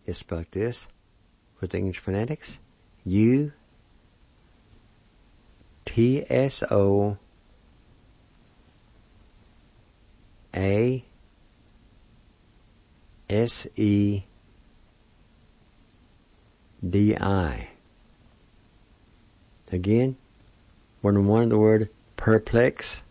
is spelled this with the English phonetics. U-T-S-O-A-S-E-D-I. Again, 1 and 1, the word perplex.